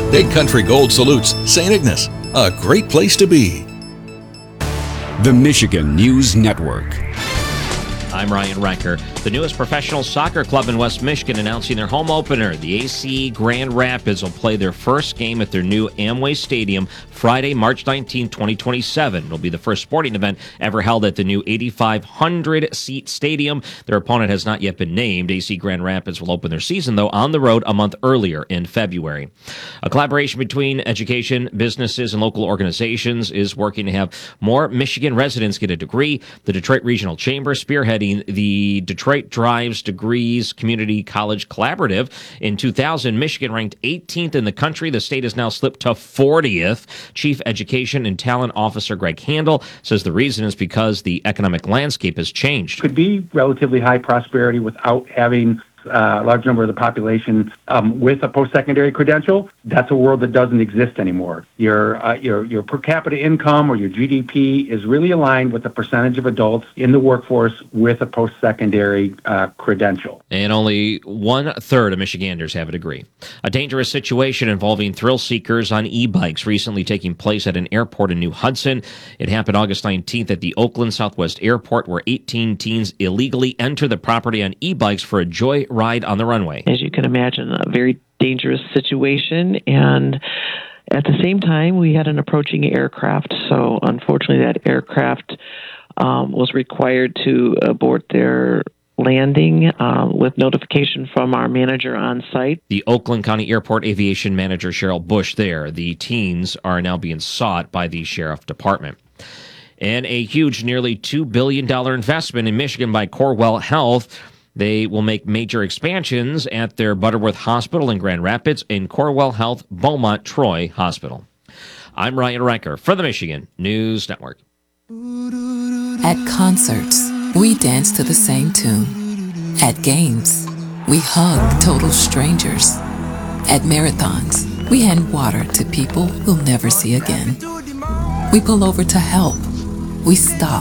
Big Country Gold salutes St. Ignace, a great place to be. The Michigan News Network. I'm Ryan Recker. The newest professional soccer club in West Michigan announcing their home opener. The AC Grand Rapids will play their first game at their new Amway Stadium Friday, March 19, 2027. It'll be the first sporting event ever held at the new 8,500-seat stadium. Their opponent has not yet been named. AC Grand Rapids will open their season, though, on the road a month earlier in February. A collaboration between education, businesses, and local organizations is working to have more Michigan residents get a degree. The Detroit Regional Chamber spearheading the Detroit Drives Degrees Community College Collaborative. In 2000, Michigan ranked 18th in the country. The state has now slipped to 40th. Chief Education and Talent Officer Greg Handel says the reason is because the economic landscape has changed. Could be relatively high prosperity without having a large number of the population with a post-secondary credential. That's a world that doesn't exist anymore. Your per capita income or your GDP is really aligned with the percentage of adults in the workforce with a post-secondary credential. And only 1/3 of Michiganders have a degree. A dangerous situation involving thrill seekers on e-bikes recently taking place at an airport in New Hudson. It happened August 19th at the Oakland Southwest Airport, where 18 teens illegally entered the property on e-bikes for a joy ride on the runway. As you can imagine, a very dangerous situation, and at the same time, we had an approaching aircraft, so unfortunately that aircraft was required to abort their landing with notification from our manager on site. The Oakland County Airport Aviation Manager Cheryl Bush there. The teens are now being sought by the Sheriff Department. And a huge, nearly $2 billion investment in Michigan by Corewell Health. They will make major expansions at their Butterworth Hospital in Grand Rapids and Corewell Health Beaumont Troy Hospital. I'm Ryan Recker for the Michigan News Network. At concerts, we dance to the same tune. At games, we hug total strangers. At marathons, we hand water to people we'll never see again. We pull over to help. We stop